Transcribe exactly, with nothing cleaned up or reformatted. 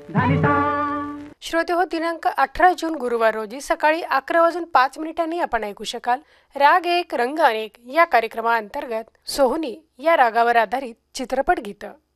श्रोते हो, दिनांक अठरा जून गुरुवार रोजी सकाळी अकरा वाजून पाच मिनिटांनी आपण ऐकू शकाल राग एक रंग अनेक या कार्यक्रमाअंतर्गत सोहनी या रागावर आधारित चित्रपट गीतं.